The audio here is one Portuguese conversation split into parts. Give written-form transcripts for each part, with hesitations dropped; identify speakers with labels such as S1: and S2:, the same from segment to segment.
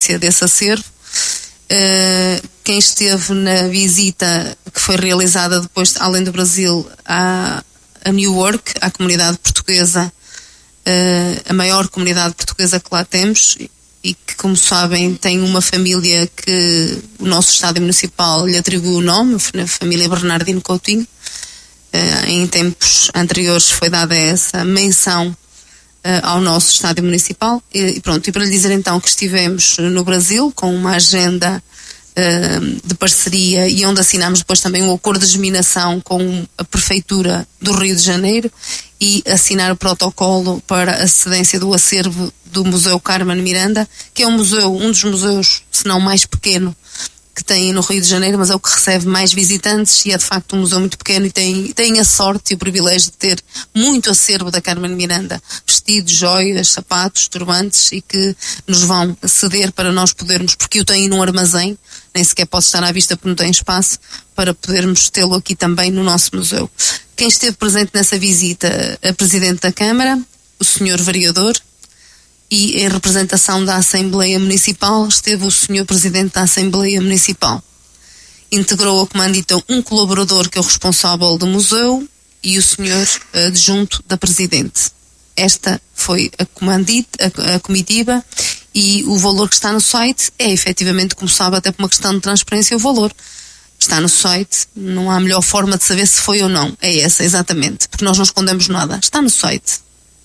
S1: transferência desse acervo. Quem esteve na visita que foi realizada depois, além do Brasil, a Newark, à comunidade portuguesa, a maior comunidade portuguesa que lá temos, e que, como sabem, tem uma família que o nosso estádio municipal lhe atribui o nome, a família Bernardino Coutinho. Em tempos anteriores foi dada essa menção ao nosso estádio municipal. E pronto, e para lhe dizer então que estivemos no Brasil com uma agenda de parceria, e onde assinámos depois também um acordo de germinação com a Prefeitura do Rio de Janeiro, e assinar o protocolo para a cedência do acervo do Museu Carmen Miranda, que é um dos museus, se não mais pequeno, que tem no Rio de Janeiro, mas é o que recebe mais visitantes, e é de facto um museu muito pequeno, e tem a sorte e o privilégio de ter muito acervo da Carmen Miranda, vestidos, joias, sapatos, turbantes, e que nos vão ceder para nós podermos, porque eu tenho num armazém, nem sequer posso estar à vista porque não tem espaço, para podermos tê-lo aqui também no nosso museu. Quem esteve presente nessa visita, a Presidente da Câmara, o Sr. Vereador, e em representação da Assembleia Municipal esteve o Sr. Presidente da Assembleia Municipal. Integrou a comando então um colaborador que é o responsável do museu e o Sr. Adjunto da Presidente. Esta foi a comitiva, e o valor que está no site é efetivamente, como sabe, até por uma questão de transparência, o valor está no site. Não há melhor forma de saber se foi ou não. É essa, exatamente, porque nós não escondemos nada. Está no site.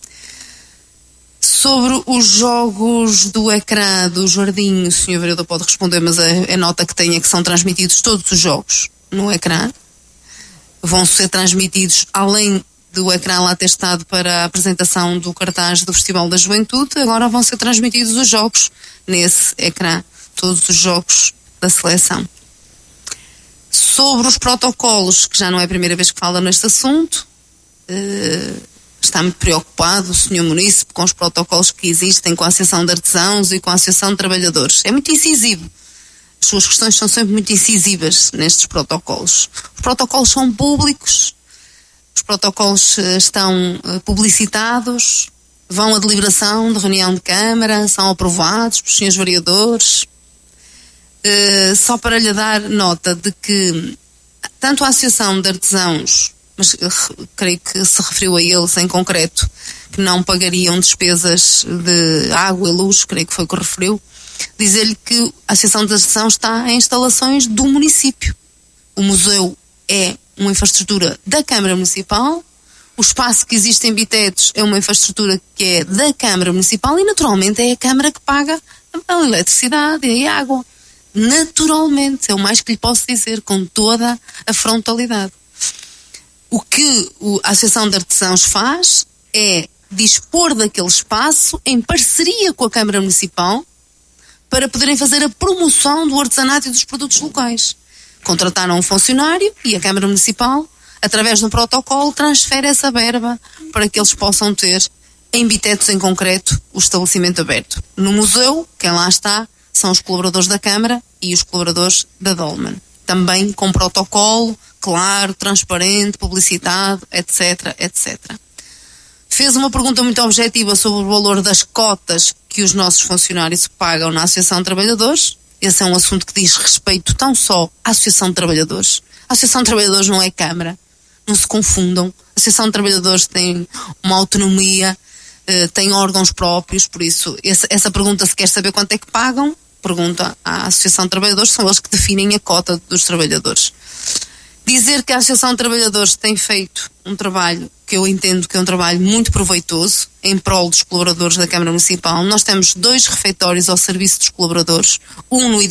S1: Sobre os jogos do ecrã do Jardim, o Sr. Vereador pode responder, mas a nota que tem é que são transmitidos todos os jogos no ecrã. Vão ser transmitidos, além do ecrã lá ter estado para a apresentação do cartaz do Festival da Juventude, agora vão ser transmitidos os jogos nesse ecrã, todos os jogos da seleção. Sobre os protocolos, que já não é a primeira vez que fala neste assunto, está muito preocupado o Sr. Munícipe com os protocolos que existem com a Associação de Artesãos e com a Associação de Trabalhadores. É muito incisivo. As suas questões são sempre muito incisivas nestes protocolos. Os protocolos são públicos, os protocolos estão publicitados, vão a deliberação de reunião de Câmara, são aprovados pelos senhores vereadores. Só para lhe dar nota de que tanto a Associação de Artesãos, mas creio que se referiu a eles em concreto, que não pagariam despesas de água e luz, creio que foi o que referiu, dizer-lhe que a Associação de Artesãos está em instalações do município. O museu é uma infraestrutura da Câmara Municipal, o espaço que existe em Bitetes é uma infraestrutura que é da Câmara Municipal, e naturalmente é a Câmara que paga a eletricidade e a água. Naturalmente, é o mais que lhe posso dizer, com toda a frontalidade. O que a Associação de Artesãos faz é dispor daquele espaço em parceria com a Câmara Municipal para poderem fazer a promoção do artesanato e dos produtos locais. Contrataram um funcionário e a Câmara Municipal, através de um protocolo, transfere essa verba para que eles possam ter, em Bitetes em concreto, o estabelecimento aberto. No museu, quem lá está, são os colaboradores da Câmara e os colaboradores da Dolman. Também com protocolo, claro, transparente, publicitado, etc, etc. Fez uma pergunta muito objetiva sobre o valor das cotas que os nossos funcionários pagam na Associação de Trabalhadores. Esse é um assunto que diz respeito tão só à Associação de Trabalhadores. A Associação de Trabalhadores não é Câmara, não se confundam. A Associação de Trabalhadores tem uma autonomia, tem órgãos próprios, por isso, essa pergunta, se quer saber quanto é que pagam, pergunta à Associação de Trabalhadores, são eles que definem a cota dos trabalhadores. Dizer que a Associação de Trabalhadores tem feito um trabalho que eu entendo que é um trabalho muito proveitoso em prol dos colaboradores da Câmara Municipal. Nós temos 2 refeitórios ao serviço dos colaboradores, um no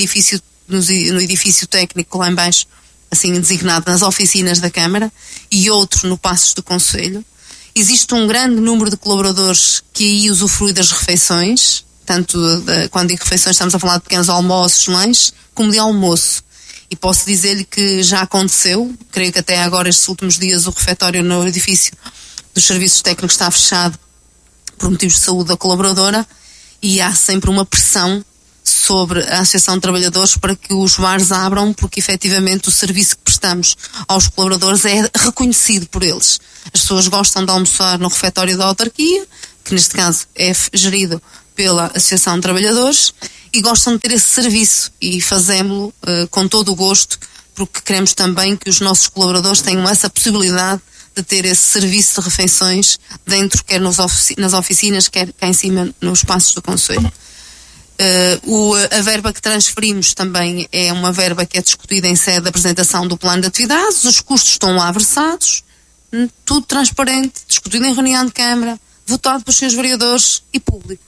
S1: edifício técnico lá em baixo, assim designado nas oficinas da Câmara, e outro no Passos do Conselho. Existe um grande número de colaboradores que aí usufrui das refeições, tanto quando digo refeições estamos a falar de pequenos almoços, lanches, como de almoço. E posso dizer-lhe que já aconteceu, creio que até agora estes últimos dias o refeitório no edifício dos serviços técnicos está fechado por motivos de saúde da colaboradora, e há sempre uma pressão sobre a Associação de Trabalhadores para que os bares abram, porque efetivamente o serviço que prestamos aos colaboradores é reconhecido por eles. As pessoas gostam de almoçar no refeitório da autarquia, que neste caso é gerido pela Associação de Trabalhadores, e gostam de ter esse serviço, e fazemos-lo com todo o gosto, porque queremos também que os nossos colaboradores tenham essa possibilidade de ter esse serviço de refeições dentro, quer nas oficinas, quer cá em cima nos espaços do concelho. A verba que transferimos também é uma verba que é discutida em sede de apresentação do plano de atividades, os custos estão lá versados, tudo transparente, discutido em reunião de Câmara, votado pelos seus vereadores e público.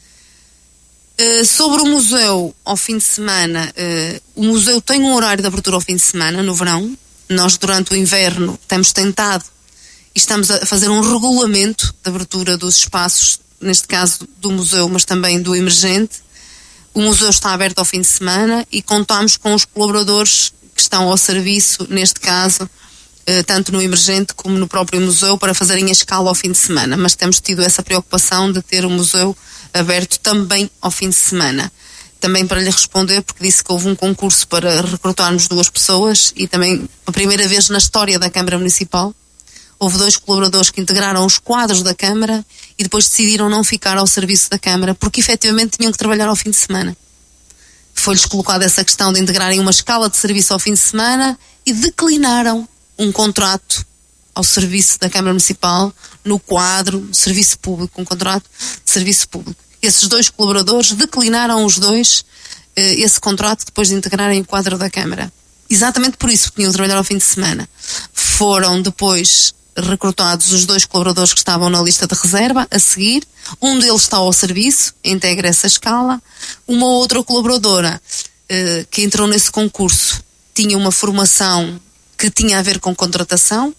S1: Sobre o museu, ao fim de semana, o museu tem um horário de abertura ao fim de semana, no verão. Nós, durante o inverno, temos tentado e estamos a fazer um regulamento de abertura dos espaços, neste caso do museu, mas também do emergente. O museu está aberto ao fim de semana e contamos com os colaboradores que estão ao serviço, neste caso, tanto no emergente como no próprio museu, para fazerem a escala ao fim de semana. Mas temos tido essa preocupação de ter o museu aberto também ao fim de semana. Também para lhe responder, porque disse que houve um concurso para recrutarmos 2 pessoas e também, a primeira vez na história da Câmara Municipal, houve 2 colaboradores que integraram os quadros da Câmara e depois decidiram não ficar ao serviço da Câmara, porque efetivamente tinham que trabalhar ao fim de semana. Foi-lhes colocada essa questão de integrarem uma escala de serviço ao fim de semana e declinaram um contrato ao serviço da Câmara Municipal no quadro de serviço público, um contrato de serviço público. Esses 2 colaboradores declinaram os 2 esse contrato depois de integrarem o quadro da Câmara. Exatamente por isso que tinham de trabalhar ao fim de semana. Foram depois recrutados os 2 colaboradores que estavam na lista de reserva a seguir. Um deles está ao serviço, integra essa escala. Uma outra colaboradora que entrou nesse concurso tinha uma formação que tinha a ver com a contratação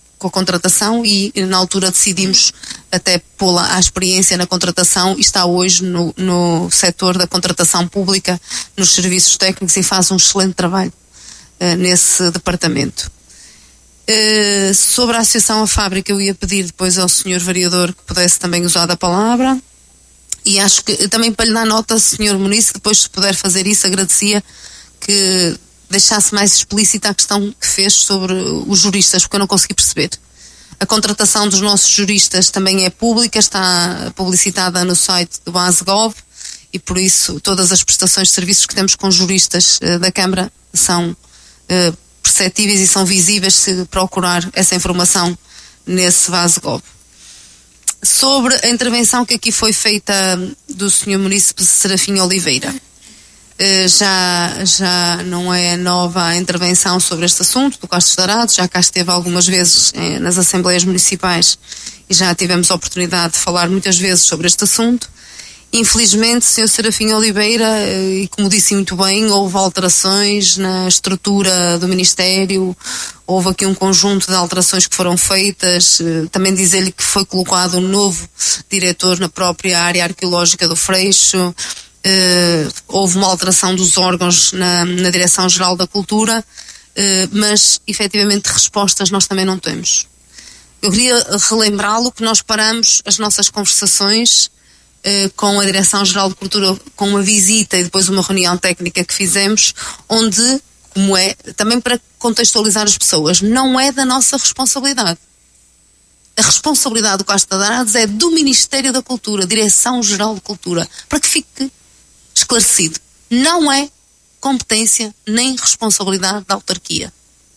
S1: e na altura decidimos até pô-la à experiência na contratação e está hoje no setor da contratação pública, nos serviços técnicos, e faz um excelente trabalho nesse departamento. Sobre a Associação A Fábrica, eu ia pedir depois ao Sr. Vereador que pudesse também usar a palavra, e acho que também para lhe dar nota, Sr. Muniz, depois se puder fazer isso, agradecia que deixasse mais explícita a questão que fez sobre os juristas, porque eu não consegui perceber. A contratação dos nossos juristas também é pública, está publicitada no site do ASGOV, e por isso todas as prestações de serviços que temos com juristas da Câmara são perceptíveis e são visíveis se procurar essa informação nesse ASGOV. Sobre a intervenção que aqui foi feita do Sr. Munícipe Serafim Oliveira, já não é nova a intervenção sobre este assunto do Castro Dairados, já cá esteve algumas vezes nas Assembleias Municipais e já tivemos a oportunidade de falar muitas vezes sobre este assunto. Infelizmente, Sr. Serafim Oliveira, e como disse muito bem, houve alterações na estrutura do Ministério, houve aqui um conjunto de alterações que foram feitas, também dizer-lhe que foi colocado um novo diretor na própria área arqueológica do Freixo. Houve uma alteração dos órgãos na Direção-Geral da Cultura, mas efetivamente respostas nós também não temos. Eu queria relembrá-lo que nós paramos as nossas conversações com a Direção-Geral de Cultura, com uma visita e depois uma reunião técnica que fizemos, onde, como é, também para contextualizar as pessoas, não é da nossa responsabilidade. A responsabilidade do Castro Dairados é do Ministério da Cultura, Direção-Geral de Cultura, para que fique esclarecido. Não é competência nem responsabilidade da autarquia.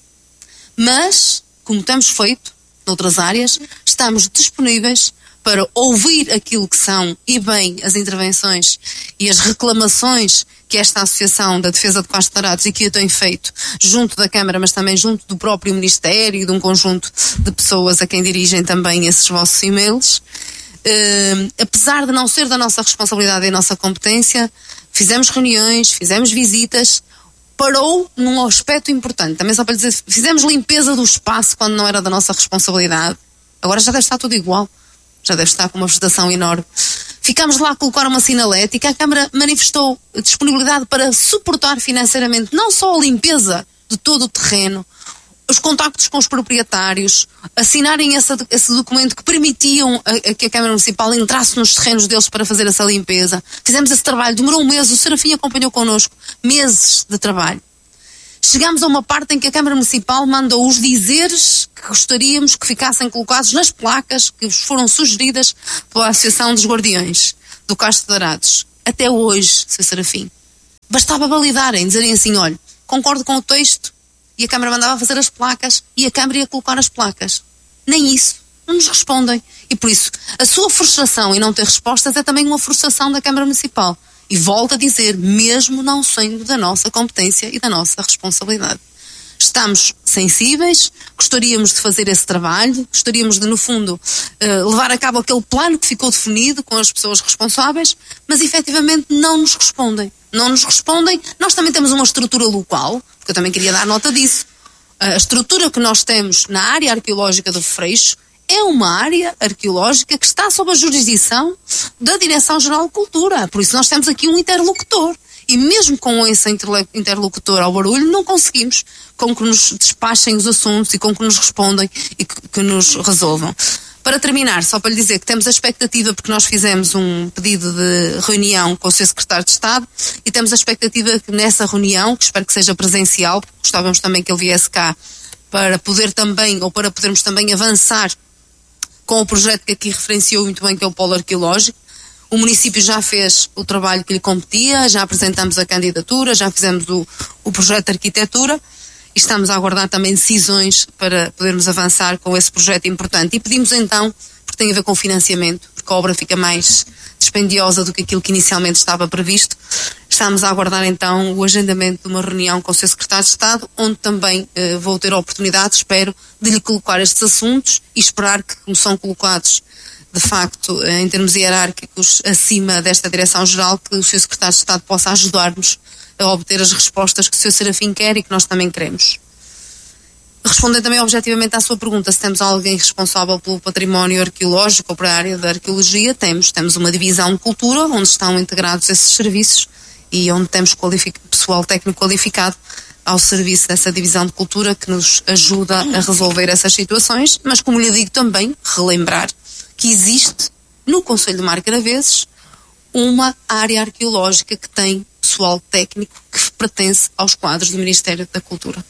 S1: Mas, como temos feito noutras áreas, estamos disponíveis para ouvir aquilo que são, e bem, as intervenções e as reclamações que esta Associação da Defesa do Castro Dairados e que eu tenho feito junto da Câmara, mas também junto do próprio Ministério e de um conjunto de pessoas a quem dirigem também esses vossos e-mails. Apesar de não ser da nossa responsabilidade e nossa competência, fizemos reuniões, fizemos visitas, parou num aspecto importante, também só para dizer, fizemos limpeza do espaço quando não era da nossa responsabilidade. Agora já deve estar tudo igual, já deve estar com uma vegetação enorme. Ficámos lá a colocar uma sinalética, a Câmara manifestou disponibilidade para suportar financeiramente não só a limpeza de todo o terreno, os contactos com os proprietários, assinarem esse documento que permitiam que a Câmara Municipal entrasse nos terrenos deles para fazer essa limpeza. Fizemos esse trabalho, demorou um mês, o Serafim acompanhou connosco, meses de trabalho. Chegámos a uma parte em que a Câmara Municipal mandou os dizeres que gostaríamos que ficassem colocados nas placas que foram sugeridas pela Associação dos Guardiões do Castro Dairados. até hoje, Sr. Serafim. Bastava validarem, dizerem assim, olha, concordo com o texto, e a Câmara mandava fazer as placas, e a Câmara ia colocar as placas. Nem isso. Não nos respondem. E por isso, a sua frustração em não ter respostas é também uma frustração da Câmara Municipal. E volto a dizer, mesmo não sendo da nossa competência e da nossa responsabilidade. Estamos sensíveis, gostaríamos de fazer esse trabalho, gostaríamos de, no fundo, levar a cabo aquele plano que ficou definido com as pessoas responsáveis, mas efetivamente não nos respondem. Não nos respondem. Nós também temos uma estrutura local, porque eu também queria dar nota disso. A estrutura que nós temos na área arqueológica do Freixo é uma área arqueológica que está sob a jurisdição da Direção-Geral de Cultura. Por isso nós temos aqui um interlocutor. E mesmo com esse interlocutor ao barulho, não conseguimos com que nos despachem os assuntos e com que nos respondem e que nos resolvam. Para terminar, só para lhe dizer que temos a expectativa, porque nós fizemos um pedido de reunião com o Sr. Secretário de Estado e temos a expectativa que nessa reunião, que espero que seja presencial, porque gostávamos também que ele viesse cá para poder também, ou para podermos também avançar com o projeto que aqui referenciou muito bem, que é o Polo Arqueológico. O município já fez o trabalho que lhe competia, já apresentamos a candidatura, já fizemos o projeto de arquitetura e estamos a aguardar também decisões para podermos avançar com esse projeto importante. E pedimos então, porque tem a ver com financiamento, porque a obra fica mais dispendiosa do que aquilo que inicialmente estava previsto, estamos a aguardar então o agendamento de uma reunião com o Sr. Secretário de Estado, onde também vou ter a oportunidade, espero, de lhe colocar estes assuntos e esperar que, como são colocados de facto, em termos hierárquicos, acima desta Direção-Geral, que o Sr. Secretário de Estado possa ajudar-nos a obter as respostas que o Sr. Serafim quer e que nós também queremos. Respondendo também objetivamente à sua pergunta, se temos alguém responsável pelo património arqueológico ou para a área da arqueologia, temos uma divisão de cultura, onde estão integrados esses serviços e onde temos pessoal técnico qualificado ao serviço dessa divisão de cultura que nos ajuda a resolver essas situações, mas como lhe digo também, relembrar que existe no Concelho de Marcaraveses uma área arqueológica que tem pessoal técnico que pertence aos quadros do Ministério da Cultura.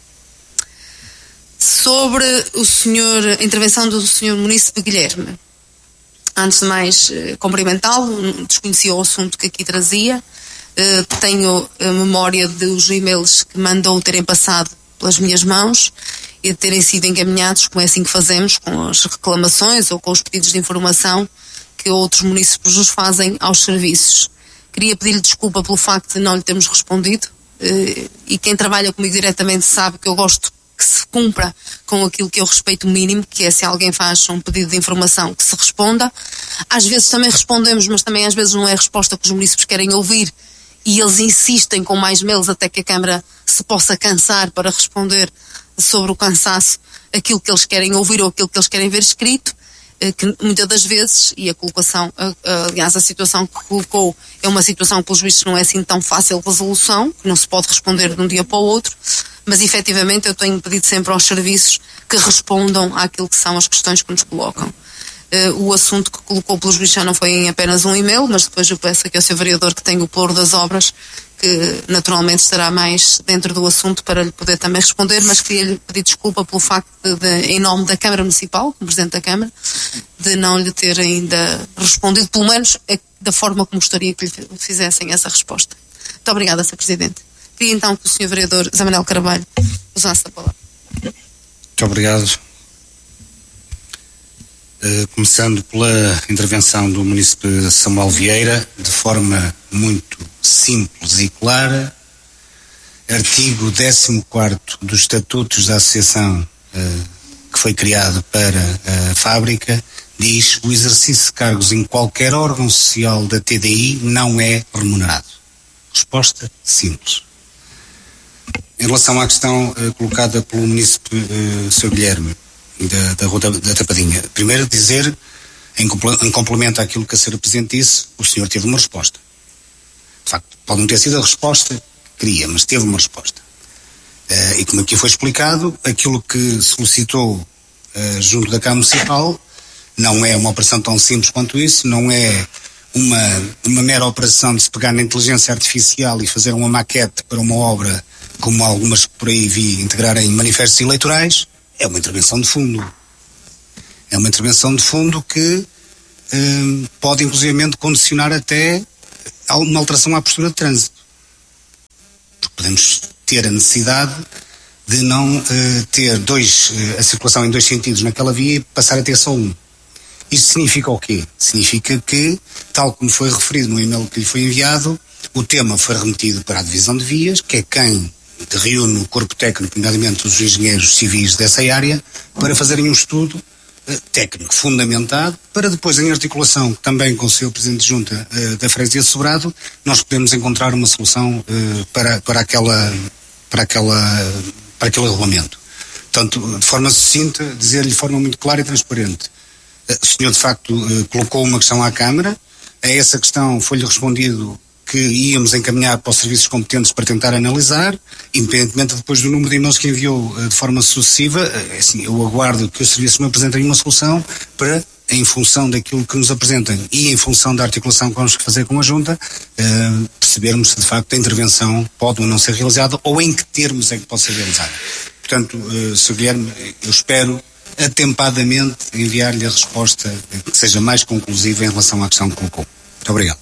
S1: Sobre a intervenção do Sr. Munícipe Guilherme, antes de mais cumprimentá-lo, desconhecia o assunto que aqui trazia, tenho a memória dos e-mails que mandou terem passado pelas minhas mãos e de terem sido encaminhados, como é assim que fazemos, com as reclamações ou com os pedidos de informação que outros municípios nos fazem aos serviços. Queria pedir-lhe desculpa pelo facto de não lhe termos respondido, e quem trabalha comigo diretamente sabe que eu gosto que se cumpra com aquilo que eu respeito o mínimo, que é se alguém faz um pedido de informação que se responda. Às vezes também respondemos, mas também às vezes não é a resposta que os municípios querem ouvir e eles insistem com mais mails até que a Câmara se possa cansar para responder sobre o cansaço aquilo que eles querem ouvir ou aquilo que eles querem ver escrito, que muitas das vezes, e a colocação, aliás a situação que colocou é uma situação que pelos vistos não é assim tão fácil de resolução, que não se pode responder de um dia para o outro, mas efetivamente eu tenho pedido sempre aos serviços que respondam àquilo que são as questões que nos colocam. O assunto que colocou pelos vistos já não foi em apenas um e-mail, mas depois eu peço aqui ao Sr. Vereador que tem o pluro das obras, que naturalmente estará mais dentro do assunto para lhe poder também responder, mas queria-lhe pedir desculpa pelo facto em nome da Câmara Municipal, como Presidente da Câmara, de não lhe ter ainda respondido, pelo menos da forma como gostaria que lhe fizessem essa resposta. Muito obrigada, Sr. Presidente. Queria então que o Sr. Vereador Zé Manuel Carvalho usasse a palavra.
S2: Muito obrigado. Começando pela intervenção do Munícipe Samuel Vieira, de forma muito simples e clara, artigo 14º dos Estatutos da Associação que foi criado para a fábrica, diz: o exercício de cargos em qualquer órgão social da TDI não é remunerado. Resposta simples. Em relação à questão colocada pelo Munícipe Sr. Guilherme, da Rua da Tapadinha, primeiro dizer, em complemento àquilo que a Sra. Presidente disse, o senhor teve uma resposta. De facto, pode não ter sido a resposta que queria, mas teve uma resposta. E como aqui foi explicado, aquilo que solicitou junto da Câmara Municipal não é uma operação tão simples quanto isso, não é uma mera operação de se pegar na inteligência artificial e fazer uma maquete para uma obra, como algumas que por aí vi integrar em manifestos eleitorais. É uma intervenção de fundo. É uma intervenção de fundo que pode inclusivamente condicionar até uma alteração à postura de trânsito. Porque podemos ter a necessidade de não ter a circulação em 2 sentidos naquela via e passar a ter só um. Isso significa o quê? Significa que, tal como foi referido no e-mail que lhe foi enviado, o tema foi remetido para a divisão de vias, que é quem reúne o corpo técnico, nomeadamente os engenheiros civis dessa área, para fazerem um estudo técnico fundamentado, para depois, em articulação também com o Sr. Presidente de Junta da Freguesia de Sobrado, nós podemos encontrar uma solução para aquele regulamento. Portanto, de forma sucinta, dizer-lhe de forma muito clara e transparente. O senhor, de facto, colocou uma questão à Câmara. A essa questão foi-lhe respondido que íamos encaminhar para os serviços competentes para tentar analisar, independentemente depois do número de e-mails que enviou de forma sucessiva. Assim, eu aguardo que os serviços me apresentem uma solução para, em função daquilo que nos apresentem e em função da articulação que vamos fazer com a Junta, percebermos se de facto a intervenção pode ou não ser realizada ou em que termos é que pode ser realizada. Portanto, Sr. Guilherme, eu espero atempadamente enviar-lhe a resposta que seja mais conclusiva em relação à questão que colocou. Muito obrigado.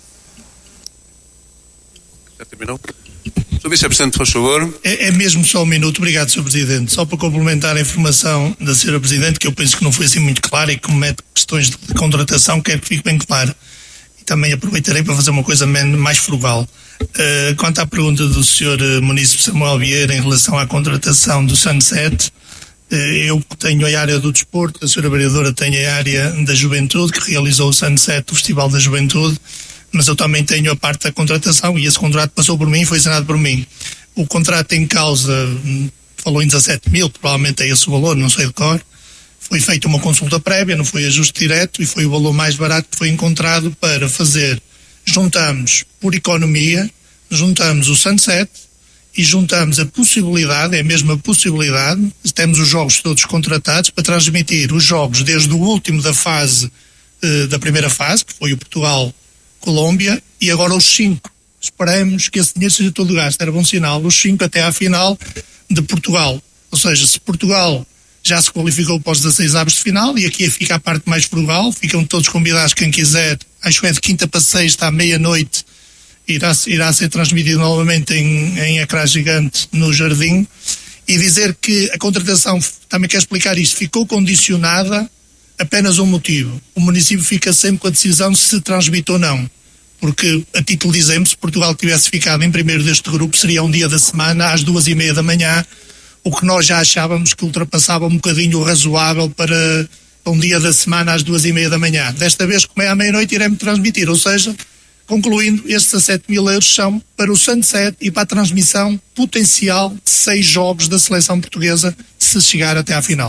S3: Já terminou? Sr. Vice-Presidente, por favor.
S4: É mesmo só um minuto. Obrigado, Sr. Presidente. Só para complementar a informação da Sra. Presidente, que eu penso que não foi assim muito clara e que mete questões de contratação, quero que fique bem claro. E também aproveitarei para fazer uma coisa mais frugal. Quanto à pergunta do Sr. Munícipe Samuel Vieira em relação à contratação do Sunset, eu tenho a área do desporto, a Sra. Vereadora tem a área da juventude, que realizou o Sunset, o Festival da Juventude, mas eu também tenho a parte da contratação e esse contrato passou por mim e foi assinado por mim. O contrato em causa falou em 17 mil, provavelmente é esse o valor, não sei de cor. Foi feita uma consulta prévia, não foi ajuste direto e foi o valor mais barato que foi encontrado para fazer. Juntamos por economia, juntamos o Sunset e juntamos a possibilidade, é a mesma possibilidade, temos os jogos todos contratados para transmitir os jogos desde o último da primeira fase, que foi o Portugal-Colômbia, e agora os 5. Esperamos que esse dinheiro seja todo gasto, era bom sinal, os 5 até à final de Portugal. Ou seja, se Portugal já se qualificou para os 16 avos de final, e aqui fica a parte mais frugal, ficam todos convidados quem quiser, acho que é de quinta para sexta à meia-noite, irá ser transmitido novamente em ecrã gigante no Jardim, e dizer que a contratação, também quero explicar isto, ficou condicionada apenas um motivo. O município fica sempre com a decisão se transmite ou não, porque a título de exemplo, se Portugal tivesse ficado em primeiro deste grupo, seria um dia da semana às 2h30 da manhã, o que nós já achávamos que ultrapassava um bocadinho o razoável para um dia da semana às 2h30 da manhã. Desta vez, como é à meia-noite, iremos transmitir, ou seja, concluindo, estes 17 mil euros são para o Sunset e para a transmissão potencial de 6 jogos da seleção portuguesa, se chegar até à final.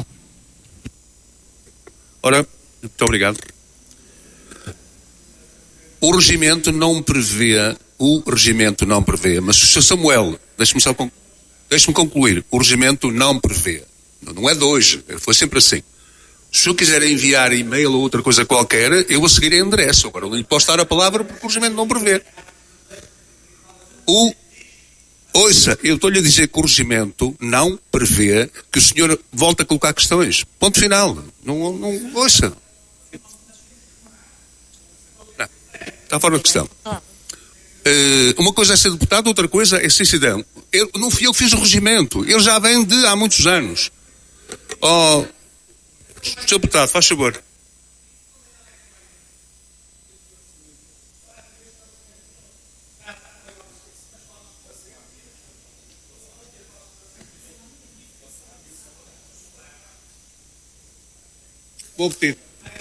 S3: Ora, muito obrigado. O regimento não prevê, mas o Sr. Samuel, deixe-me concluir, o regimento não prevê, não é de hoje, foi sempre assim. Se eu quiser enviar e-mail ou outra coisa qualquer, eu vou seguir a endereço. Agora, não lhe posso dar a palavra porque o regimento não prevê. Ouça, eu estou-lhe a dizer que o regimento não prevê que o senhor volte a colocar questões. Ponto final. Não ouça. Não, está fora de questão. Uma coisa é ser deputado, outra coisa é ser cidadão. Não fui eu que fiz o regimento. Ele já vem de há muitos anos. Sr. Deputado, faz favor. Vou pedir.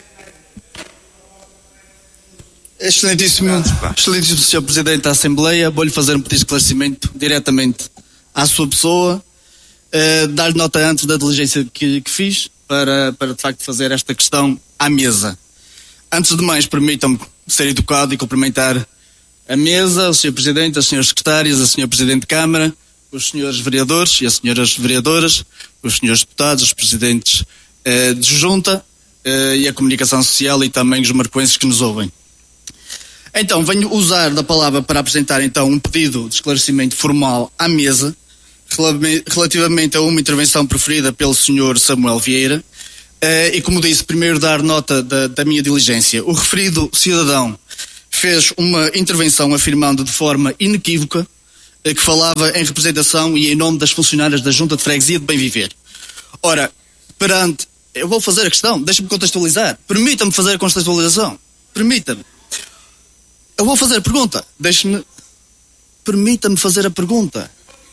S5: Excelentíssimo Sr. Presidente da Assembleia, vou-lhe fazer um pedido de esclarecimento diretamente à sua pessoa, dar-lhe nota antes da diligência que fiz para de facto fazer esta questão à mesa. Antes de mais, permitam-me ser educado e cumprimentar a mesa, o Sr. Presidente, as Sras. Secretárias, a Sr. Presidente de Câmara, os Srs. Vereadores e as Sras. Vereadoras, os Srs. Deputados, os Presidentes de Junta e a Comunicação Social e também os marcoenses que nos ouvem. Então, venho usar da palavra para apresentar então um pedido de esclarecimento formal à mesa relativamente a uma intervenção preferida pelo Sr. Samuel Vieira e, como disse, primeiro dar nota da minha diligência. O referido cidadão fez uma intervenção afirmando de forma inequívoca que falava em representação e em nome das funcionárias da Junta de Freguesia de Bem Viver. Ora, eu vou fazer a questão, deixa-me contextualizar. Permita-me fazer a contextualização. Permita-me. Eu vou fazer a pergunta. Permita-me fazer a pergunta.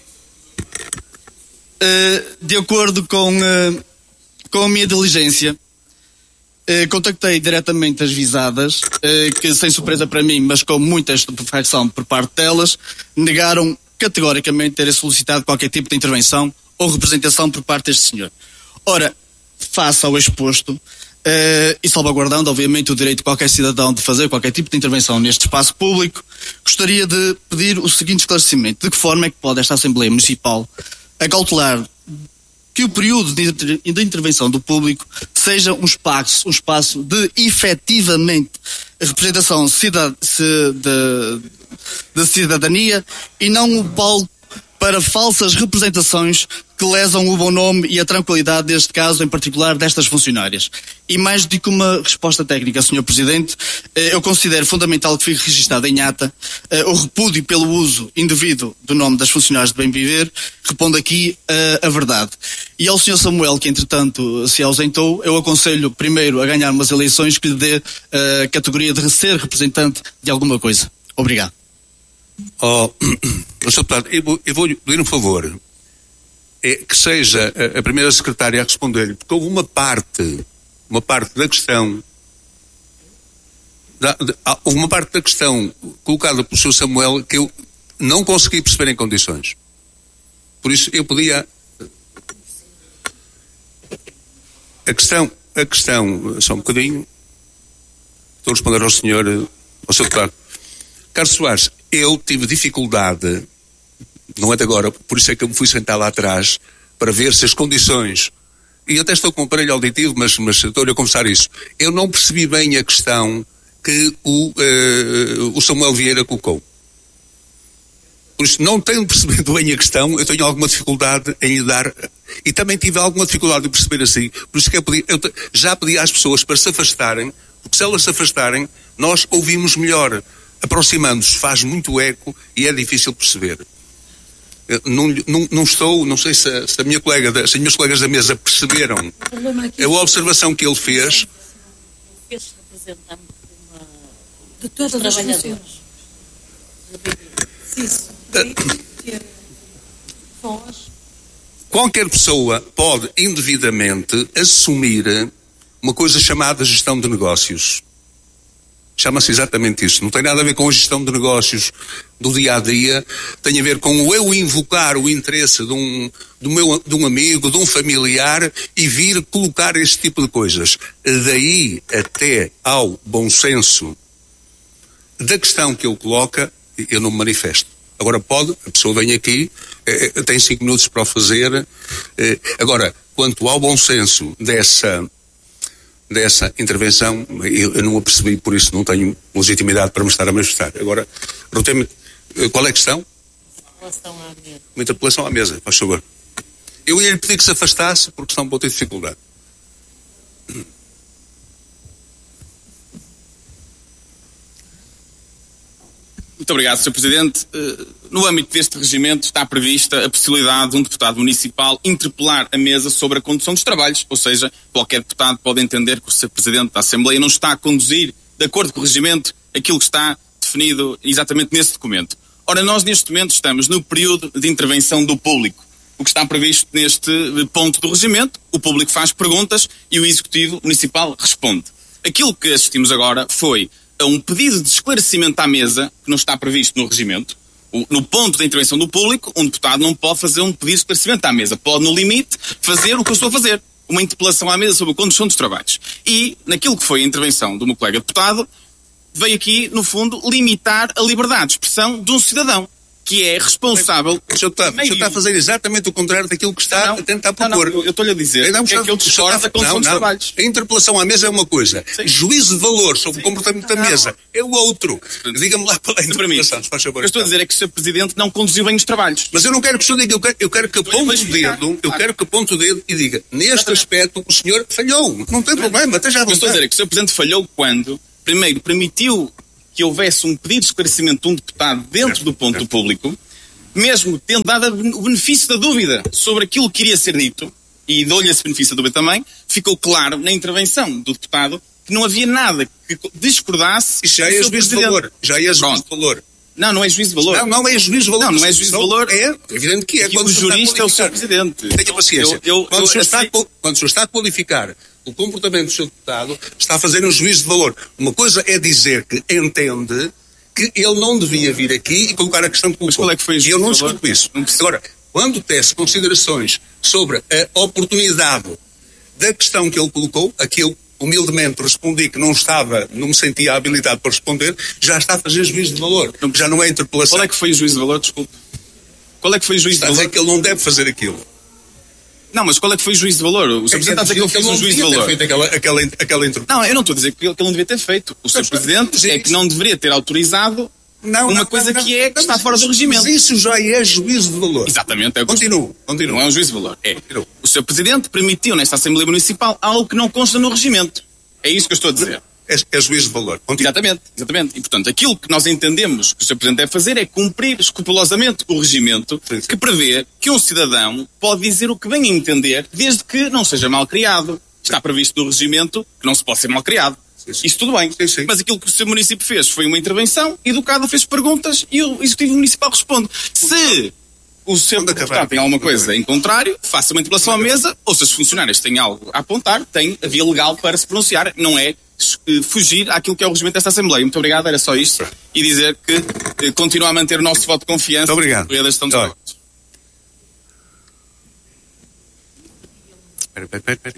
S5: De acordo com a minha diligência, contactei diretamente as visadas, que sem surpresa para mim, mas com muita estupefacção por parte delas, negaram categoricamente terem solicitado qualquer tipo de intervenção ou representação por parte deste senhor. Ora, face ao exposto, e salvaguardando obviamente o direito de qualquer cidadão de fazer qualquer tipo de intervenção neste espaço público, gostaria de pedir o seguinte esclarecimento: de que forma é que pode esta Assembleia Municipal acautelar que o período de intervenção do público seja um espaço de efetivamente representação da cidadania e não o palco para falsas representações que lesam o bom nome e a tranquilidade deste caso, em particular destas funcionárias. E mais do que uma resposta técnica, Sr. Presidente, eu considero fundamental que fique registado em ata o repúdio pelo uso indevido do nome das funcionárias de Bem Viver. Respondo aqui a verdade. E ao Sr. Samuel, que entretanto se ausentou, eu aconselho primeiro a ganhar umas eleições que lhe dê a categoria de ser representante de alguma coisa. Obrigado.
S3: Sr. Deputado, eu vou-lhe pedir um favor. Que seja a primeira secretária a responder-lhe, porque houve uma parte da questão houve uma parte da questão colocada pelo Sr. Samuel que eu não consegui perceber em condições. Por isso eu podia a questão só um bocadinho, estou a responder ao Sr. Deputado Carlos Soares. Eu tive dificuldade, não é de agora, por isso é que eu me fui sentar lá atrás para ver se as condições, e até estou com um aparelho auditivo, mas estou-lhe a confessar isso, eu não percebi bem a questão que o Samuel Vieira colocou. Por isso, não tenho percebido bem a questão, eu tenho alguma dificuldade em lhe dar, e também tive alguma dificuldade de perceber assim, por isso que eu já pedi às pessoas para se afastarem, porque se elas se afastarem, nós ouvimos melhor. Aproximando-se faz muito eco e é difícil perceber. Não sei se as minhas colegas da mesa perceberam a observação que ele fez.
S6: Fez representante de todos os trabalhadores.
S3: Qualquer pessoa pode indevidamente assumir uma coisa chamada gestão de negócios. Chama-se exatamente isso. Não tem nada a ver com a gestão de negócios do dia-a-dia. Tem a ver com eu invocar o interesse de um amigo, de um familiar e vir colocar esse tipo de coisas. Daí até ao bom senso da questão que ele coloca, eu não me manifesto. Agora a pessoa vem aqui, tem 5 minutos para o fazer. Agora, quanto ao bom senso dessa intervenção, eu não a percebi, por isso não tenho legitimidade para me estar a manifestar. Agora, qual é a questão? Uma interpelação à mesa, faz favor. Eu ia lhe pedir que se afastasse, porque senão vou ter dificuldade.
S7: Muito obrigado, Sr. Presidente. No âmbito deste regimento está prevista a possibilidade de um deputado municipal interpelar a mesa sobre a condução dos trabalhos, ou seja, qualquer deputado pode entender que o Sr. Presidente da Assembleia não está a conduzir, de acordo com o regimento, aquilo que está definido exatamente nesse documento. Ora, nós neste momento estamos no período de intervenção do público. O que está previsto neste ponto do regimento, o público faz perguntas e o Executivo Municipal responde. Aquilo que assistimos agora foi a um pedido de esclarecimento à mesa, que não está previsto no regimento. No ponto da intervenção do público, um deputado não pode fazer um pedido de esclarecimento à mesa. Pode, no limite, fazer o que eu estou a fazer. Uma interpelação à mesa sobre a condução dos trabalhos. E, naquilo que foi a intervenção do meu colega deputado, veio aqui, no fundo, limitar a liberdade de expressão de um cidadão, que é responsável...
S3: O senhor está a fazer exatamente o contrário daquilo que está a tentar propor.
S7: Eu estou-lhe a dizer que eu discordo da condução dos trabalhos.
S3: A interpelação à mesa é uma coisa. Sim. Juízo de valor sobre o comportamento da mesa é o outro. Diga-me lá para a interpelação, se faz favor.
S7: Eu estou a dizer é que o Sr. Presidente não conduziu bem os trabalhos.
S3: Mas eu não quero que o senhor diga, eu quero que aponte o dedo, e diga, neste aspecto o senhor falhou. Não tem problema, até já
S7: eu estou a dizer é que o Sr. Presidente falhou quando, primeiro, permitiu que houvesse um pedido de esclarecimento de um deputado dentro do ponto público, mesmo tendo dado o benefício da dúvida sobre aquilo que iria ser dito, e dou-lhe esse benefício da dúvida também, ficou claro na intervenção do deputado que não havia nada que discordasse.
S3: Isso já é juízo de valor. Já é juízo de valor.
S7: Não é juízo de valor.
S3: Não é juízo de valor.
S7: Não é juízo de valor.
S3: É evidente que é.
S7: E o jurista é o Sr. Presidente.
S3: Tenha paciência. Quando o senhor está a qualificar o comportamento do seu deputado, está a fazer um juízo de valor. Uma coisa é dizer que entende que ele não devia vir aqui e colocar a questão que colocou.
S7: Mas qual é que foi o juízo
S3: de valor?
S7: E eu não
S3: discuto isso. Agora, quando tece considerações sobre a oportunidade da questão que ele colocou, a que eu humildemente respondi que não me sentia habilitado para responder, já está a fazer juízo de valor. Já não é interpelação.
S7: Qual é que foi o juízo de valor? Desculpe. Qual é que foi o juízo de valor?
S3: Está a dizer que ele não deve fazer aquilo.
S7: Não, mas qual é que foi o juízo de valor? O Sr. Presidente está a dizer que ele fez um juízo de valor.
S3: Aquela introdução.
S7: Não, eu não estou a dizer que ele não devia ter feito. O Sr. Presidente é que não deveria ter autorizado uma coisa que está fora do regimento.
S3: Mas isso já é juízo de valor.
S7: Exatamente.
S3: Continua.
S7: Não é um juízo de valor. É. O Sr. Presidente permitiu nesta Assembleia Municipal algo que não consta no regimento. É isso que eu estou a dizer.
S3: É juízo de valor.
S7: Exatamente. E, portanto, aquilo que nós entendemos que o Sr. Presidente deve fazer é cumprir escrupulosamente o regimento que prevê que um cidadão pode dizer o que bem entender, desde que não seja mal criado. Está previsto no regimento que não se pode ser mal criado. Isso tudo bem. Mas aquilo que o seu município fez foi uma intervenção educada, fez perguntas e o Executivo Municipal responde. Se o seu deputado tem alguma coisa em contrário, faça uma interpelação à mesa, ou se os funcionários têm algo a apontar, tem a via legal para se pronunciar, não é fugir àquilo que é o regimento desta Assembleia. Muito obrigado, era só isto. E dizer que continua a manter o nosso voto de confiança.
S3: Muito obrigado.
S7: Da gestão dos votos.
S3: Espera.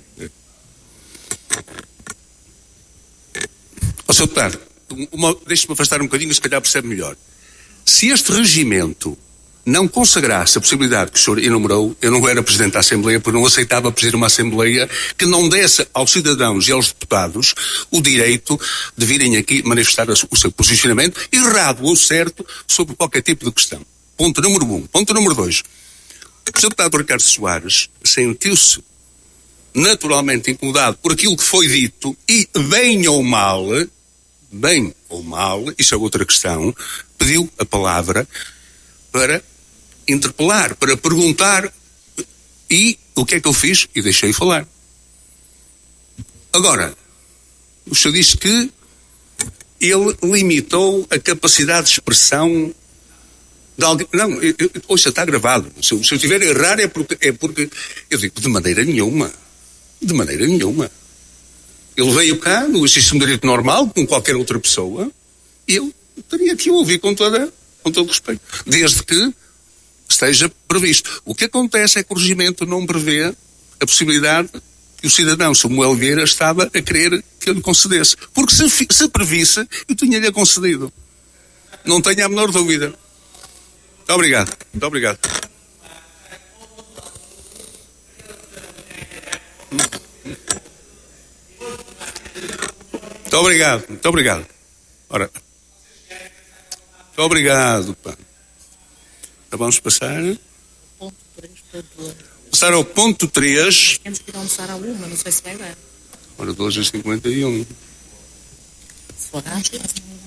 S3: Ó, Sr. Deputado, deixe-me afastar um bocadinho, se calhar percebe melhor. Se este regimento não consagrasse a possibilidade que o senhor enumerou, eu não era Presidente da Assembleia, porque não aceitava presidir uma Assembleia que não desse aos cidadãos e aos deputados o direito de virem aqui manifestar o seu posicionamento, errado ou certo, sobre qualquer tipo de questão. Ponto número 1. Ponto número 2. O Sr. Deputado Ricardo Soares sentiu-se naturalmente incomodado por aquilo que foi dito e, bem ou mal, isso é outra questão, pediu a palavra para interpelar, para perguntar, e o que é que eu fiz? E deixei falar. Agora, o senhor disse que ele limitou a capacidade de expressão de alguém. Não, ouça, está gravado. Se eu estiver a errar é porque eu digo, de maneira nenhuma. Ele veio cá no exercício de direito normal, com qualquer outra pessoa, e eu teria que ouvir com todo respeito. Desde que esteja previsto. O que acontece é que o regimento não prevê a possibilidade que o cidadão Samuel Vieira estava a querer que eu lhe concedesse. Porque se previsse, eu tinha-lhe concedido. Não tenho a menor dúvida. Muito obrigado. Muito obrigado. Ora, muito obrigado, pá. Então vamos passar.
S6: Ponto 3.1.
S3: Passar ao ponto 3.
S6: Temos que ir almoçar à 1, não sei se vai dar.
S3: Ora, 2h51.
S6: Se for antes,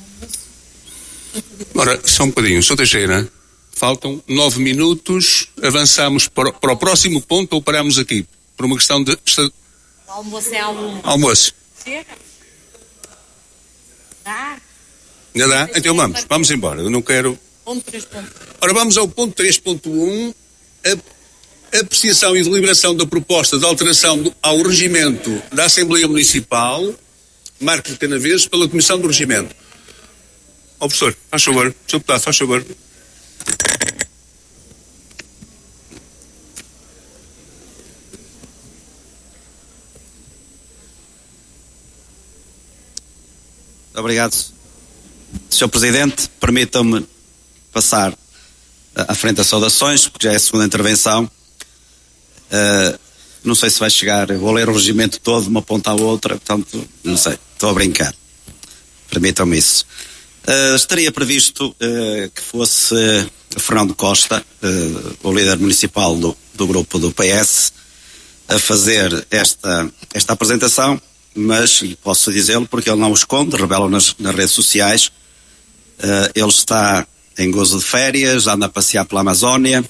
S3: ora, só um bocadinho. Sr. Teixeira, faltam 9 minutos. Avançamos para o próximo ponto ou paramos aqui? Por uma questão de...
S6: o almoço é à 1.
S3: Almoço.
S6: Chega. Dá.
S3: Ainda dá? Então vamos embora. Eu não quero...
S6: Ponto 3.1.
S3: Ora, vamos ao ponto 3.1. Apreciação e deliberação da proposta de alteração ao regimento da Assembleia Municipal, Marco de Canaveses, pela Comissão do Regimento. Ó, professor, faz favor. Sr. Deputado, faz favor.
S8: Obrigado, Sr. Presidente. Permitam-me passar à frente das saudações, porque já é a segunda intervenção. Não sei se vai chegar, vou ler o regimento todo de uma ponta à outra, portanto, não sei, estou a brincar. Permitam-me isso. Estaria previsto que fosse Fernando Costa, o líder municipal do grupo do PS, a fazer esta apresentação, mas, e posso dizê-lo porque ele não o esconde, revela nas redes sociais, Ele está em gozo de férias, anda a passear pela Amazónia,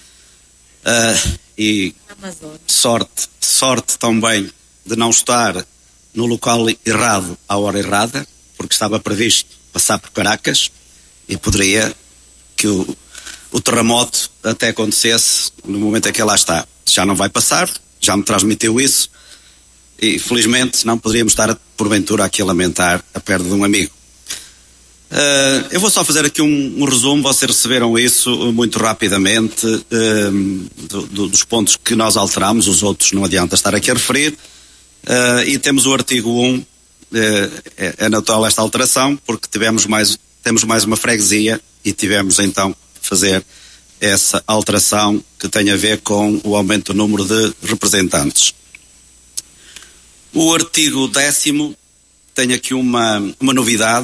S8: e sorte também de não estar no local errado à hora errada, porque estava previsto passar por Caracas e poderia que o terremoto até acontecesse no momento em que ele lá está. Já não vai passar, já me transmitiu isso, e felizmente não poderíamos estar porventura aqui a lamentar a perda de um amigo. Eu vou só fazer aqui um resumo. Vocês receberam isso muito rapidamente, dos pontos que nós alteramos, os outros não adianta estar aqui a referir, e temos o artigo 1, é natural esta alteração, porque temos mais uma freguesia e tivemos então fazer essa alteração que tem a ver com o aumento do número de representantes. O artigo 10º tem aqui uma novidade,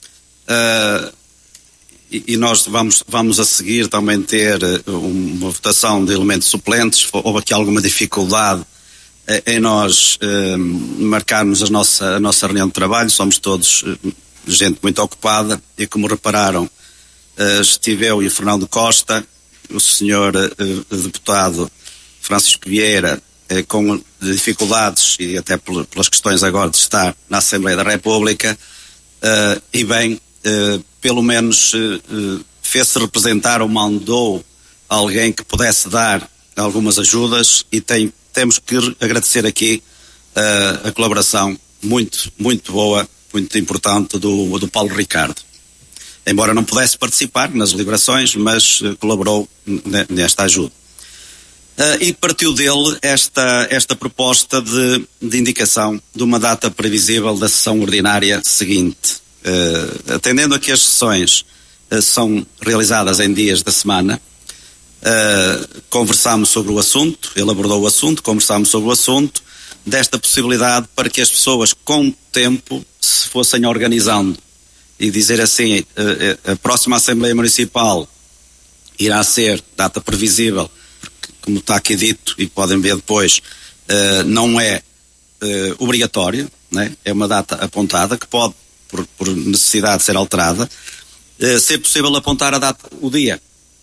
S8: e nós vamos a seguir também ter uma votação de elementos suplentes. Houve aqui alguma dificuldade em nós marcarmos a nossa reunião de trabalho. Somos todos gente muito ocupada e, como repararam, estive eu e o Fernando Costa, o senhor deputado Francisco Vieira, com dificuldades e até pelas questões agora de estar na Assembleia da República, e bem, pelo menos fez-se representar ou mandou alguém que pudesse dar algumas ajudas, e temos que agradecer aqui a colaboração muito, muito boa, muito importante do Paulo Ricardo. Embora não pudesse participar nas deliberações, mas colaborou nesta ajuda. E partiu dele esta proposta de indicação de uma data previsível da sessão ordinária seguinte. Atendendo a que as sessões são realizadas em dias da semana, conversámos sobre o assunto, ele abordou o assunto, conversámos sobre o assunto, desta possibilidade para que as pessoas com tempo se fossem organizando e dizer assim, a próxima Assembleia Municipal irá ser data previsível, porque, como está aqui dito e podem ver depois, não é obrigatório, né? É uma data apontada que pode, por necessidade, ser alterada. Se é possível apontar a data, o dia.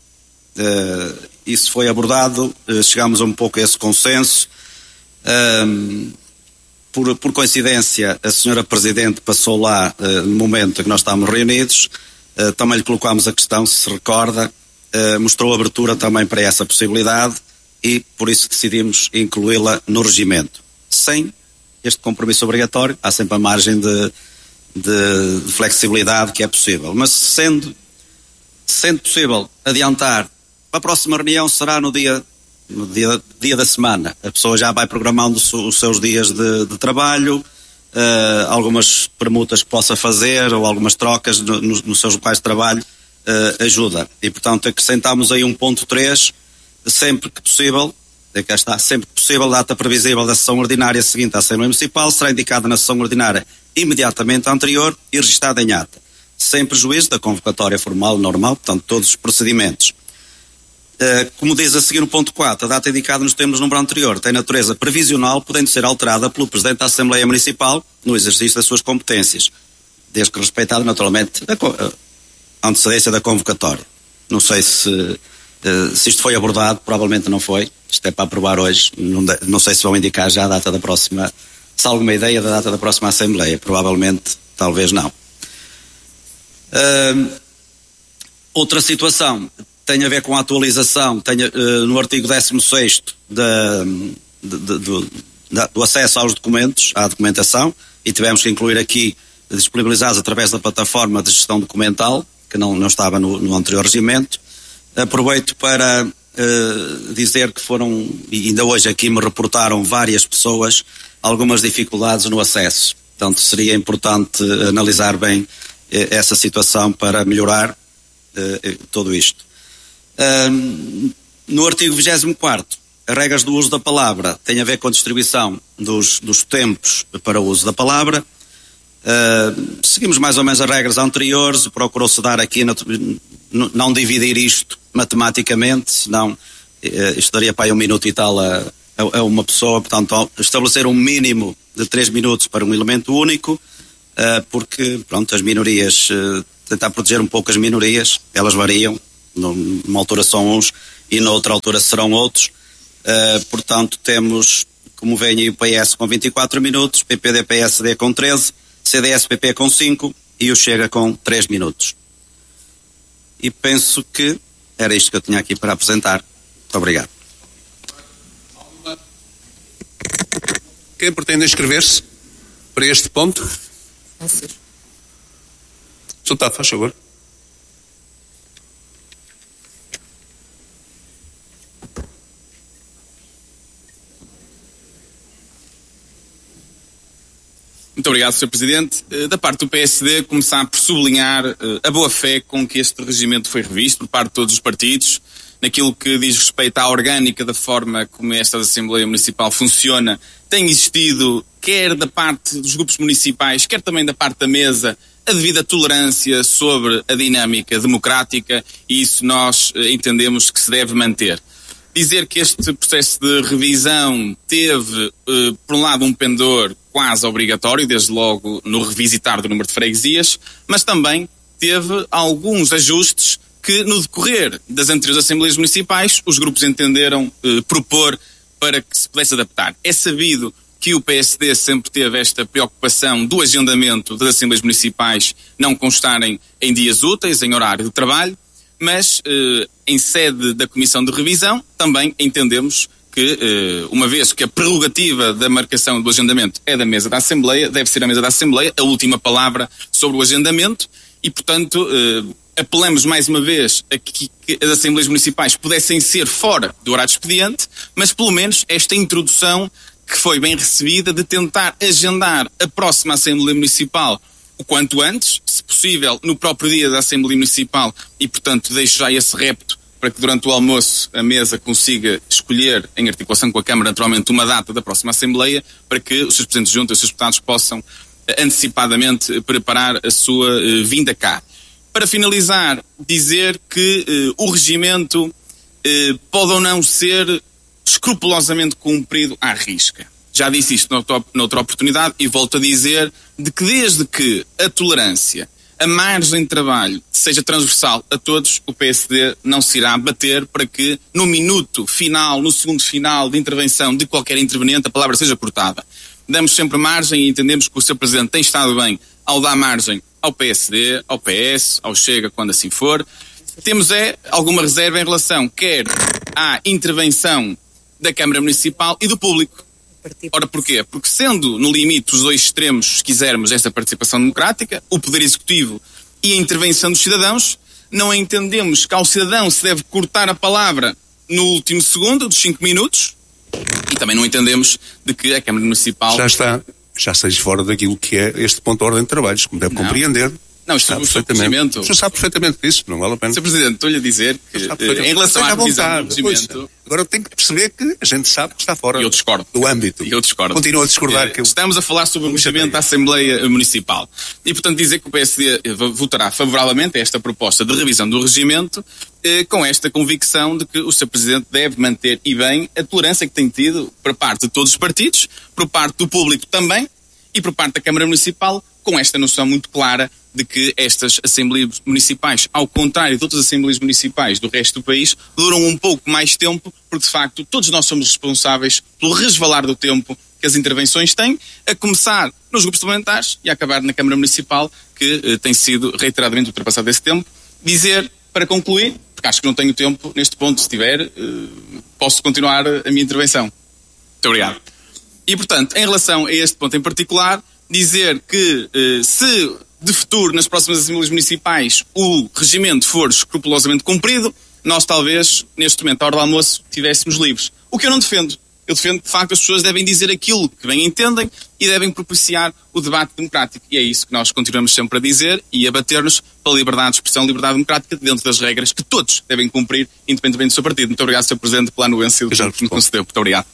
S8: Isso foi abordado, chegámos um pouco a esse consenso. Por coincidência, a senhora Presidente passou lá no momento em que nós estávamos reunidos, também lhe colocámos a questão, se recorda, mostrou abertura também para essa possibilidade, e por isso decidimos incluí-la no regimento. Sem este compromisso obrigatório, há sempre a margem de flexibilidade que é possível, mas sendo possível adiantar, a próxima reunião será no dia da semana. A pessoa já vai programando os seus dias de trabalho, algumas permutas que possa fazer ou algumas trocas nos seus locais de trabalho, ajuda. E, portanto, acrescentamos aí um ponto 3, sempre que possível, cá está, sempre que possível, data previsível da sessão ordinária seguinte à Assembleia Municipal será indicada na sessão ordinária imediatamente anterior e registada em ata, sem prejuízo da convocatória formal normal, portanto, todos os procedimentos. Como diz a seguir no ponto 4, a data indicada nos termos do número anterior tem natureza previsional, podendo ser alterada pelo Presidente da Assembleia Municipal no exercício das suas competências, desde que respeitada naturalmente a antecedência da convocatória. Não sei se isto foi abordado, provavelmente não foi, isto é para aprovar hoje, não sei se vão indicar já a data da próxima, se há alguma ideia da data da próxima Assembleia, provavelmente, talvez não. Outra situação tem a ver com a atualização, no artigo 16º do acesso aos documentos, à documentação, e tivemos que incluir aqui disponibilizados através da plataforma de gestão documental, que não estava no anterior regimento. Aproveito para dizer que foram, e ainda hoje aqui me reportaram várias pessoas, algumas dificuldades no acesso. Portanto, seria importante analisar bem essa situação para melhorar tudo isto. No artigo 24º, as regras do uso da palavra têm a ver com a distribuição dos tempos para o uso da palavra. Seguimos mais ou menos as regras anteriores, procurou-se dar aqui, não dividir isto matematicamente, senão isto daria para aí 1 minuto e tal a uma pessoa, portanto estabelecer um mínimo de 3 minutos para um elemento único, porque, pronto, as minorias, tentar proteger um pouco as minorias, elas variam, numa altura são uns e noutra altura serão outros, portanto temos, como vem aí, o PS com 24 minutos, PPD-PSD com 13, CDS-PP com 5 e o Chega com 3 minutos. E penso que era isto que eu tinha aqui para apresentar. Muito obrigado.
S3: Quem pretende inscrever-se para este ponto? Sr. Tato, faz favor.
S7: Muito obrigado, Sr. Presidente. Da parte do PSD, começar por sublinhar a boa fé com que este regimento foi revisto por parte de todos os partidos, naquilo que diz respeito à orgânica da forma como esta Assembleia Municipal funciona. Tem existido, quer da parte dos grupos municipais, quer também da parte da mesa, a devida tolerância sobre a dinâmica democrática, e isso nós entendemos que se deve manter. Dizer que este processo de revisão teve, por um lado, um pendor quase obrigatório, desde logo no revisitar do número de freguesias, mas também teve alguns ajustes que, no decorrer das anteriores Assembleias Municipais, os grupos entenderam propor para que se pudesse adaptar. É sabido que o PSD sempre teve esta preocupação do agendamento das Assembleias Municipais não constarem em dias úteis, em horário de trabalho, mas em sede da Comissão de Revisão também entendemos que, uma vez que a prerrogativa da marcação do agendamento é da mesa da Assembleia, deve ser a mesa da Assembleia a última palavra sobre o agendamento e, portanto, apelamos mais uma vez a que as Assembleias Municipais pudessem ser fora do horário de expediente, mas pelo menos esta introdução que foi bem recebida de tentar agendar a próxima Assembleia Municipal o quanto antes, se possível, no próprio dia da Assembleia Municipal, e, portanto, deixo já esse repto para que durante o almoço a mesa consiga escolher, em articulação com a Câmara, naturalmente, uma data da próxima Assembleia, para que os seus presidentes juntos e os seus deputados possam antecipadamente preparar a sua vinda cá. Para finalizar, dizer que o regimento pode ou não ser escrupulosamente cumprido à risca. Já disse isto noutra oportunidade e volto a dizer de que desde que a tolerância, a margem de trabalho seja transversal a todos, o PSD não se irá bater para que no minuto final, no segundo final de intervenção de qualquer interveniente, a palavra seja cortada. Damos sempre margem e entendemos que o Sr. Presidente tem estado bem ao dar margem ao PSD, ao PS, ao Chega, quando assim for. Temos alguma reserva em relação quer à intervenção da Câmara Municipal e do público. Ora, porquê? Porque sendo no limite os dois extremos, se quisermos, esta participação democrática, o Poder Executivo e a intervenção dos cidadãos, não entendemos que ao cidadão se deve cortar a palavra no último segundo, dos 5 minutos, e também não entendemos de que a Câmara Municipal...
S3: Já esteja fora daquilo que é este ponto de ordem de trabalhos, como deve compreender.
S7: Não, isto é perfeitamente.
S3: O senhor sabe perfeitamente disso, não vale a pena.
S7: Sr. Presidente, estou-lhe a dizer que em relação à revisão do regimento...
S3: Agora eu tenho que perceber que a gente sabe que está fora
S7: do
S3: âmbito.
S7: Eu discordo.
S3: Continuo a discordar.
S7: Estamos a falar sobre o regimento da Assembleia Municipal. E, portanto, dizer que o PSD votará favoravelmente a esta proposta de revisão do regimento, com esta convicção de que o Sr. Presidente deve manter, e bem, a tolerância que tem tido por parte de todos os partidos, por parte do público também, e por parte da Câmara Municipal, com esta noção muito clara de que estas Assembleias Municipais, ao contrário de outras Assembleias Municipais do resto do país, duram um pouco mais tempo, porque de facto todos nós somos responsáveis pelo resvalar do tempo que as intervenções têm, a começar nos grupos parlamentares e a acabar na Câmara Municipal, que tem sido reiteradamente ultrapassado esse tempo. Dizer, para concluir, porque acho que não tenho tempo neste ponto, se tiver, posso continuar a minha intervenção. Muito obrigado. E, portanto, em relação a este ponto em particular, dizer que se de futuro, nas próximas Assembleias Municipais, o regimento for escrupulosamente cumprido, nós talvez, neste momento, à hora do almoço, estivéssemos livres. O que eu não defendo. Eu defendo que, de facto, as pessoas devem dizer aquilo que bem entendem e devem propiciar o debate democrático. E é isso que nós continuamos sempre a dizer e a bater-nos pela liberdade de expressão, liberdade democrática, dentro das regras que todos devem cumprir, independentemente do seu partido. Muito obrigado, Sr. Presidente, pela anuência do que me concedeu. Muito obrigado.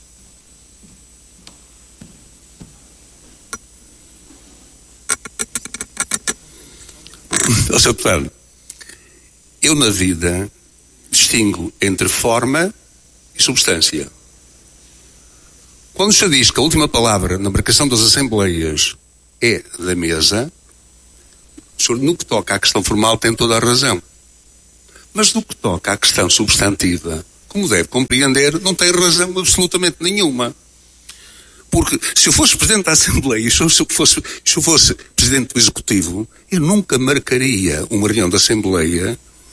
S3: Sr. Deputado, eu na vida distingo entre forma e substância. Quando o senhor diz que a última palavra na marcação das Assembleias é da mesa, o senhor, no que toca à questão formal, tem toda a razão. Mas no que toca à questão substantiva, como deve compreender, não tem razão absolutamente nenhuma. Porque se eu fosse Presidente da Assembleia e se eu fosse Presidente do Executivo, eu nunca marcaria uma reunião da Assembleia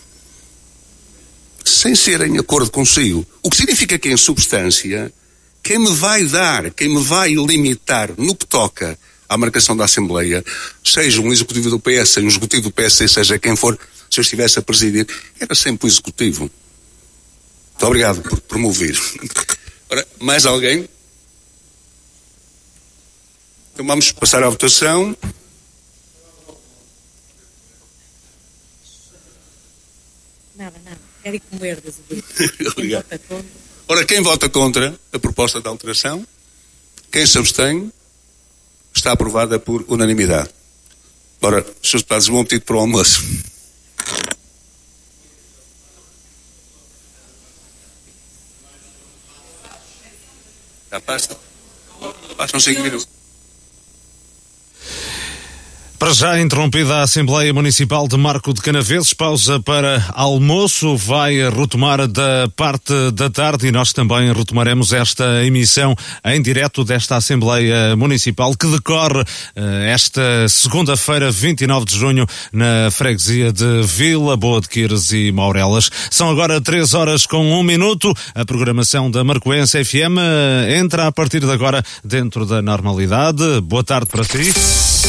S3: sem ser em acordo consigo. O que significa que, em substância, quem me vai limitar no que toca à marcação da Assembleia, seja um Executivo do PS, seja um Executivo do PSD, seja quem for, se eu estivesse a presidir, era sempre o Executivo. Muito obrigado por promover. Ora, mais alguém? Então vamos passar à votação.
S6: Nada. Quero ir comer, diz o Dito.
S3: Obrigado. Ora, quem vota contra a proposta de alteração? Quem se abstém? Está aprovada por unanimidade. Ora, Srs. Deputados, bom apetite para o almoço. Já basta? Passam 5 minutos.
S9: Para já interrompida a Assembleia Municipal de Marco de Canaveses, pausa para almoço, vai retomar da parte da tarde e nós também retomaremos esta emissão em direto desta Assembleia Municipal que decorre esta segunda-feira, 29 de junho, na freguesia de Vila Boa de Quires e Maurelas. São agora 3h01. A programação da Marcoense FM entra a partir de agora dentro da normalidade. Boa tarde para ti.